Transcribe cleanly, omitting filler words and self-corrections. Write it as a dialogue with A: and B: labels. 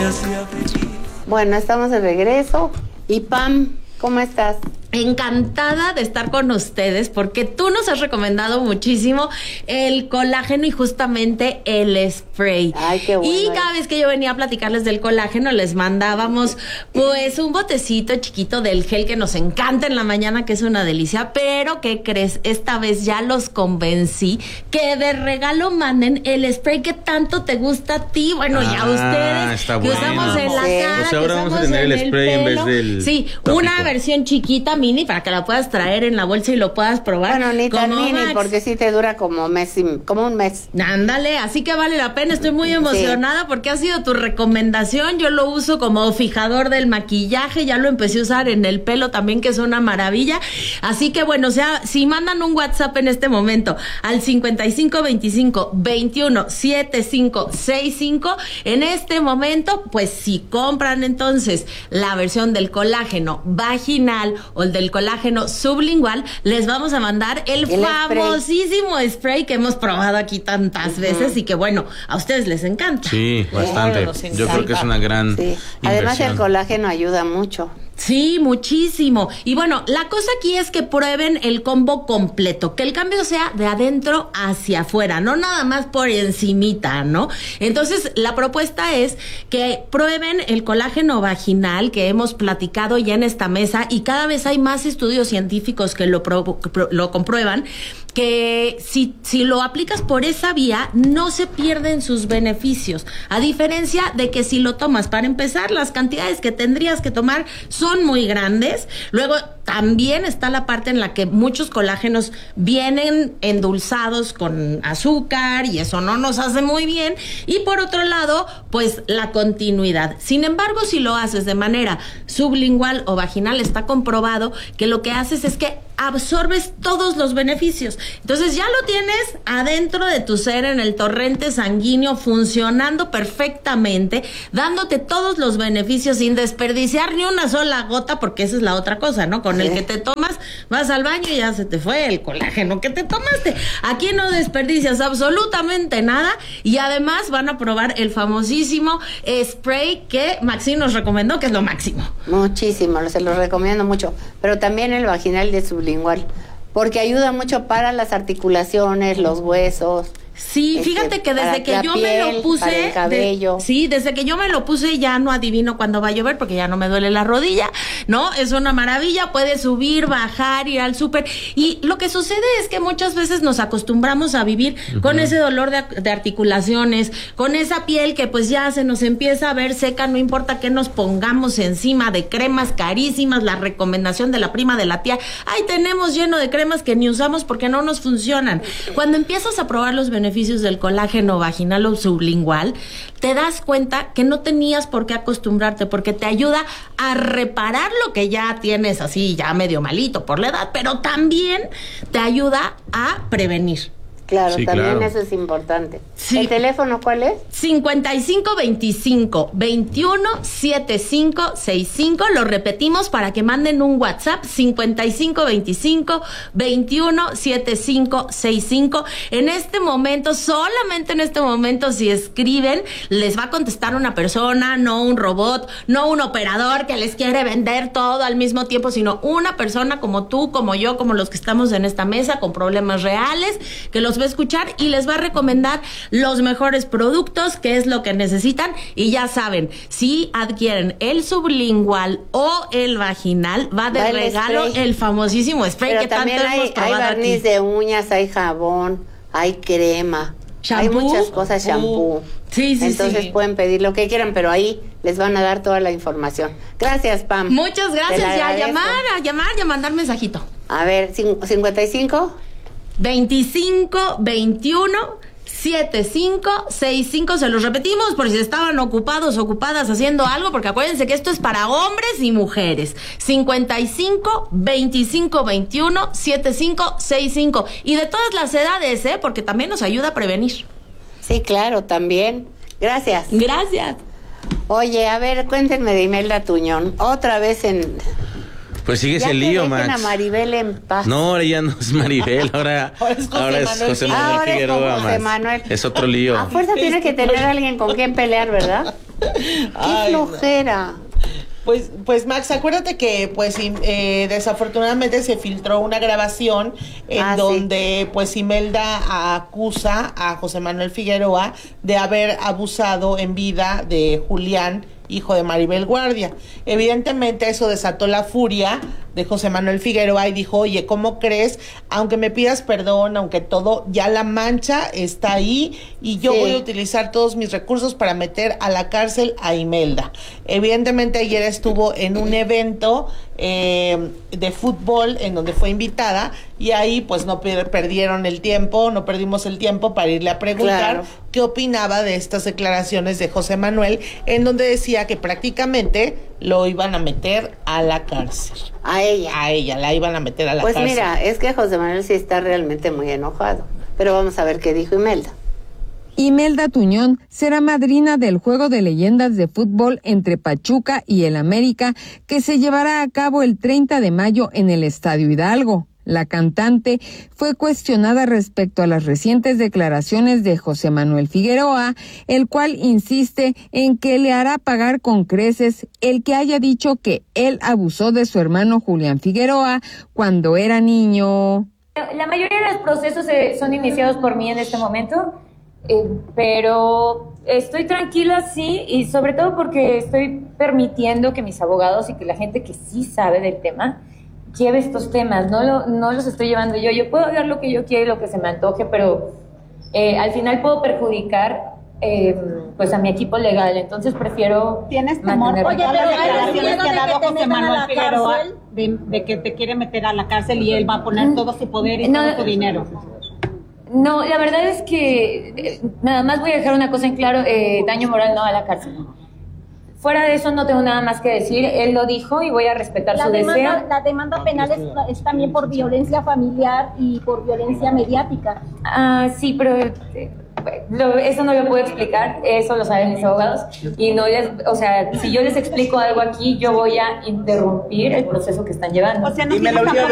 A: Bueno, estamos de regreso. Y Pam, ¿cómo estás?
B: Encantada de estar con ustedes porque tú nos has recomendado muchísimo el colágeno y justamente el spray.
A: Ay, qué bueno.
B: Y cada vez que yo venía a platicarles del colágeno les mandábamos pues un botecito chiquito del gel que nos encanta en la mañana, que es una delicia, pero ¿qué crees? Esta vez ya los convencí que de regalo manden el spray que tanto te gusta a ti, bueno, y a ustedes
C: está
B: que
C: bueno.
B: usamos en la cara,
C: Pues ahora
B: que
C: vamos a
B: usamos
C: tener el
B: en
C: spray en vez
B: pelo.
C: del
B: Sí,
C: tópico.
B: una versión chiquita mini para que la puedas traer en la bolsa y lo puedas probar.
A: Bueno, ni tan
B: como
A: mini,
B: Max.
A: porque sí te dura como un mes.
B: Ándale, así que vale la pena. Estoy muy emocionada porque ha sido tu recomendación. Yo lo uso como fijador del maquillaje, ya lo empecé a usar en el pelo también, que es una maravilla. Así que bueno, o sea, si mandan un WhatsApp en este momento al 5525-217565, en este momento, pues si compran entonces la versión del colágeno vaginal o el del colágeno sublingual, les vamos a mandar el famosísimo spray que hemos probado aquí tantas veces y que bueno, a ustedes les encanta.
C: Sí, bastante. Yo creo que es una gran
A: Sí. Además el
C: inversión.
A: colágeno ayuda mucho.
B: Sí, muchísimo. Y bueno, la cosa aquí es que prueben el combo completo, que el cambio sea de adentro hacia afuera, no nada más por encimita, ¿no? Entonces, la propuesta es que prueben el colágeno vaginal que hemos platicado ya en esta mesa, y cada vez hay más estudios científicos que lo comprueban, que si lo aplicas por esa vía, no se pierden sus beneficios, a diferencia de que si lo tomas, para empezar, las cantidades que tendrías que tomar son muy grandes. Luego también está la parte en la que muchos colágenos vienen endulzados con azúcar y eso no nos hace muy bien. Y por otro lado, pues la continuidad. Sin embargo, si lo haces de manera sublingual o vaginal, está comprobado que lo que haces es que absorbes todos los beneficios. Entonces ya lo tienes adentro de tu ser, en el torrente sanguíneo, funcionando perfectamente, dándote todos los beneficios sin desperdiciar ni una sola gota, porque esa es la otra cosa, ¿no? Con el que te tomas, vas al baño y ya se te fue el colágeno que te tomaste. Aquí no desperdicias absolutamente nada, y además van a probar el famosísimo spray que Maxi nos recomendó, que es lo máximo.
A: Muchísimo, se los recomiendo mucho. Pero también el vaginal de sublingual, porque ayuda mucho para las articulaciones, los huesos.
B: Sí, fíjate que desde que yo me lo puse,
A: para el cabello.
B: desde que yo me lo puse ya no adivino cuándo va a llover, porque ya no me duele la rodilla, ¿no? Es una maravilla, puedes subir, bajar, ir al súper, y lo que sucede es que muchas veces nos acostumbramos a vivir con ese dolor de articulaciones, con esa piel que pues ya se nos empieza a ver seca, no importa que nos pongamos encima de cremas carísimas, la recomendación de la prima de la tía, ahí tenemos lleno de cremas que ni usamos porque no nos funcionan. Cuando empiezas a probar los beneficios del colágeno vaginal o sublingual, te das cuenta que no tenías por qué acostumbrarte, porque te ayuda a reparar lo que ya tienes así, ya medio malito por la edad, pero también te ayuda a prevenir.
A: Claro,
C: Sí,
A: también
C: claro.
A: eso es importante.
B: Sí.
A: ¿El teléfono cuál es?
B: 5525-217565. Lo repetimos para que manden un WhatsApp. 5525-217565. En este momento, solamente en este momento, si escriben, les va a contestar una persona, no un robot, no un operador que les quiere vender todo al mismo tiempo, sino una persona como tú, como yo, como los que estamos en esta mesa, con problemas reales, que los va a escuchar y les va a recomendar los mejores productos, que es lo que necesitan. Y ya saben, si adquieren el sublingual o el vaginal, va de regalo el famosísimo spray.
A: Pero
B: que tanto
A: también
B: hemos
A: hay
B: probado
A: barniz
B: aquí.
A: de uñas, hay jabón, hay crema, hay
B: ¿Shampoo?
A: muchas cosas, shampoo.
B: Sí,
A: Entonces
B: sí.
A: pueden pedir lo que quieran, pero ahí les van a dar toda la información. Gracias, Pam.
B: Muchas
A: Te
B: gracias.
A: la
B: Y a
A: agradezco.
B: llamar y a mandar mensajito.
A: A ver, 55.
B: 25-21-7565. Se los repetimos por si estaban ocupados, ocupadas haciendo algo, porque acuérdense que esto es para hombres y mujeres. 55-25-21-7565. Y de todas las edades, porque también nos ayuda a prevenir.
A: Sí, claro, también. Gracias.
B: Gracias.
A: Oye, a ver, cuéntenme de Imelda Tuñón. Otra vez en...
C: Pues sigue
A: Ya
C: ese
A: que
C: lío,
A: dejen
C: Max.
A: a Maribel en paz.
C: No, ahora ya no es Maribel, ahora es José Manuel
A: Ahora es
C: Figueroa,
A: José
C: Max.
A: Manuel.
C: Es otro lío.
A: A fuerza tiene que tener alguien con quien pelear, ¿verdad? ¡Qué flojera!
D: Pues Max, acuérdate que desafortunadamente se filtró una grabación en donde pues Imelda acusa a José Manuel Figueroa de haber abusado en vida de Julián, hijo de Maribel Guardia. Evidentemente eso desató la furia de José Manuel Figueroa y dijo, oye, ¿cómo crees? Aunque me pidas perdón, aunque todo, ya la mancha está ahí y yo voy a utilizar todos mis recursos para meter a la cárcel a Imelda. Evidentemente ayer estuvo en un evento de fútbol en donde fue invitada y ahí pues no perdimos el tiempo para irle a preguntar qué opinaba de estas declaraciones de José Manuel, en donde decía que prácticamente lo iban a meter a la cárcel. A ella la iban a meter a la cárcel.
A: Pues mira, es que José Manuel sí está realmente muy enojado, pero vamos a ver qué dijo Imelda.
E: Imelda Tuñón será madrina del Juego de Leyendas de Fútbol entre Pachuca y el América, que se llevará a cabo el 30 de mayo en el Estadio Hidalgo. La cantante fue cuestionada respecto a las recientes declaraciones de José Manuel Figueroa, el cual insiste en que le hará pagar con creces el que haya dicho que él abusó de su hermano Julián Figueroa cuando era niño.
F: La mayoría de los procesos son iniciados por mí en este momento, pero estoy tranquila, sí, y sobre todo porque estoy permitiendo que mis abogados y que la gente que sí sabe del tema lleve estos temas, no los estoy llevando yo. Yo puedo hablar lo que yo quiera y lo que se me antoje, pero al final puedo perjudicar pues a mi equipo legal, entonces prefiero...
G: ¿Tienes temor por las declaraciones que ha dado José Manuel Figueroa de que te quiere meter a la cárcel y él va a poner todo su poder y todo su dinero?
F: No, la verdad es que nada más voy a dejar una cosa en claro, daño moral no a la cárcel. Fuera de eso no tengo nada más que decir, él lo dijo y voy a respetar su deseo.
G: La demanda penal es también por violencia familiar y por violencia mediática.
F: Sí, pero eso no lo puedo explicar, eso lo saben mis abogados. Y si yo les explico algo aquí, yo voy a interrumpir el proceso que están llevando.
G: O sea, no